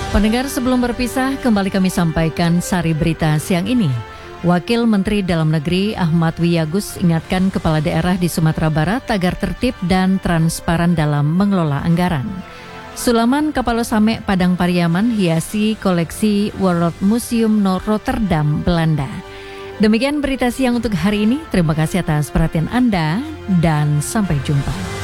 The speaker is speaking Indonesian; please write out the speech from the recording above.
Pendengar, sebelum berpisah, kembali kami sampaikan sari berita siang ini. Wakil Menteri Dalam Negeri Ahmad Wiyagus ingatkan kepala daerah di Sumatera Barat agar tertib dan transparan dalam mengelola anggaran. Sulaman Kapalo Same Padang Pariaman hiasi koleksi World Museum Rotterdam, Belanda. Demikian berita siang untuk hari ini. Terima kasih atas perhatian Anda dan sampai jumpa.